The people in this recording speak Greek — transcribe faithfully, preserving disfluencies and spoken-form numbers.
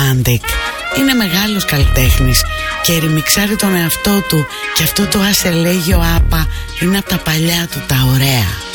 Romantic. Είναι μεγάλος καλλιτέχνης και ρημιξάρει τον εαυτό του, και αυτό το άσε λέγει ο Άπα είναι από τα παλιά του τα ωραία.